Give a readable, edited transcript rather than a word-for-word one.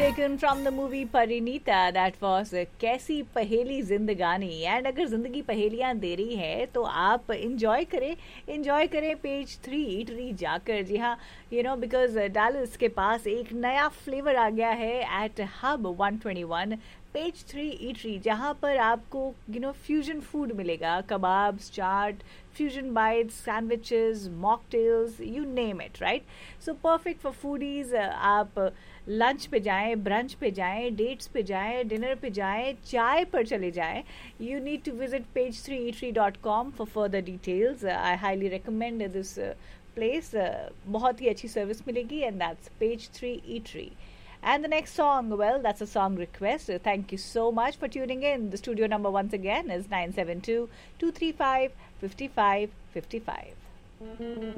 taken from the movie Parinita. That was कैसी पहेली जिंदगानी. एंड अगर जिंदगी पहेलियां दे रही है तो आप इंजॉय करें पेज 3 ईटरी जाकर. जी हाँ, यू नो बिकॉज डालस के पास एक नया फ्लेवर आ गया है एट हब 121 पेज 3 ईटरी, जहाँ पर आपको फ्यूजन फूड मिलेगा. Kebabs, chaat, fusion bytes, sandwiches, mocktails, you name it, right. So perfect for foodies. आप लंच पे जाएं, ब्रंच पे जाएं, डेट्स पे जाएं, डिनर पे जाएं, चाय पर चले जाएं. You need to visit page3eatery.com for further details. I highly recommend this place. बहुत ही अच्छी सर्विस मिलेगी and that's page3 eatery. And the next song, well, that's a song request. Thank you so much for tuning in. The studio number once again is 972-235-5555.